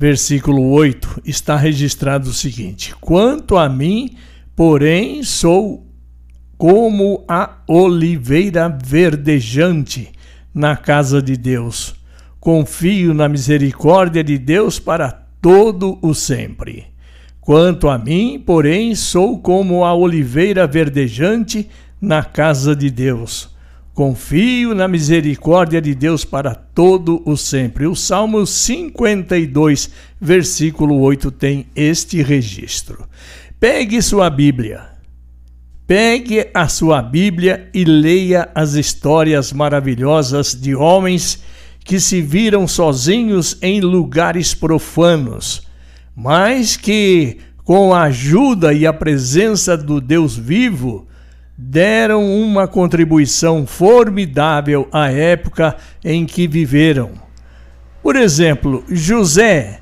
versículo 8, está registrado o seguinte: quanto a mim, porém, sou como a oliveira verdejante na casa de Deus. Confio na misericórdia de Deus para todo o sempre. Quanto a mim, porém, sou como a oliveira verdejante na casa de Deus. Confio na misericórdia de Deus para todo o sempre. O Salmo 52, versículo 8 tem este registro. Pegue sua Bíblia. Pegue a sua Bíblia e leia as histórias maravilhosas de homens que se viram sozinhos em lugares profanos, mas que, com a ajuda e a presença do Deus vivo, deram uma contribuição formidável à época em que viveram. Por exemplo, José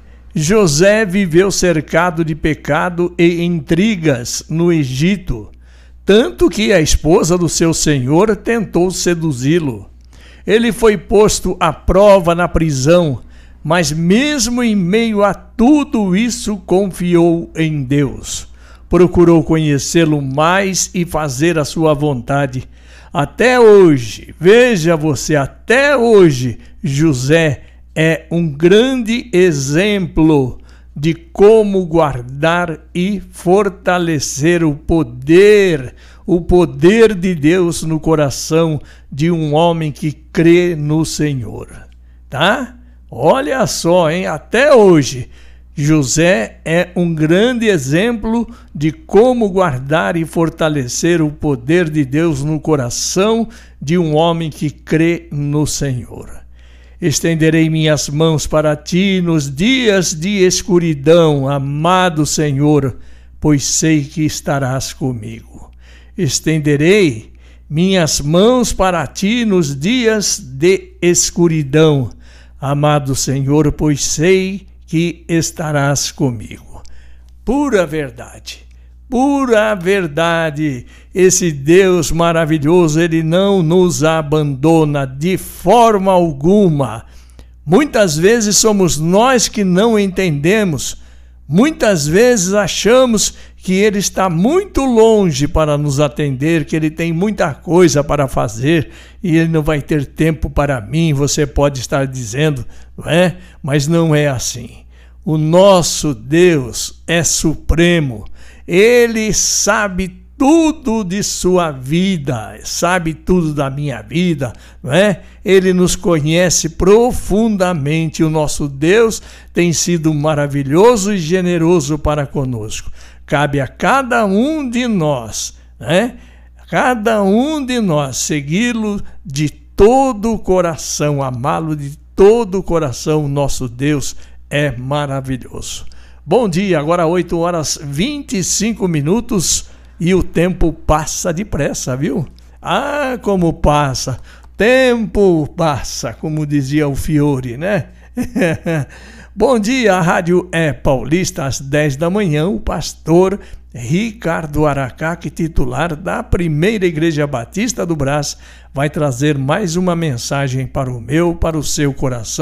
viveu cercado de pecado e intrigas no Egito, tanto que a esposa do seu senhor tentou seduzi-lo. Ele foi posto à prova na prisão, mas mesmo em meio a tudo isso confiou em Deus. Procurou conhecê-lo mais e fazer a sua vontade. Até hoje, veja você, até hoje, José é um grande exemplo de como guardar e fortalecer o poder de Deus no coração de um homem que crê no Senhor, tá? Olha só, hein? Até hoje, José é um grande exemplo de como guardar e fortalecer o poder de Deus no coração de um homem que crê no Senhor. Estenderei minhas mãos para ti nos dias de escuridão, amado Senhor, pois sei que estarás comigo. Estenderei minhas mãos para ti nos dias de escuridão, amado Senhor, pois sei que estarás comigo. Pura verdade. Pura verdade, esse Deus maravilhoso, Ele não nos abandona de forma alguma. Muitas vezes somos nós que não entendemos, muitas vezes achamos que Ele está muito longe para nos atender, que Ele tem muita coisa para fazer e Ele não vai ter tempo para mim, você pode estar dizendo, não é? Mas não é assim. O nosso Deus é supremo. Ele sabe tudo de sua vida, sabe tudo da minha vida, não é? Ele nos conhece profundamente. O nosso Deus tem sido maravilhoso e generoso para conosco. Cabe a cada um de nós, né? Cada um de nós segui-lo de todo o coração, amá-lo de todo o coração. Nosso Deus é maravilhoso. Bom dia, agora 8h25 e o tempo passa depressa, viu? Ah, como passa! Tempo passa, como dizia o Fiore, né? Bom dia, a rádio é Paulista, às 10 da manhã, o pastor Ricardo Aracaque, titular da Primeira Igreja Batista do Brás, vai trazer mais uma mensagem para o meu, para o seu coração.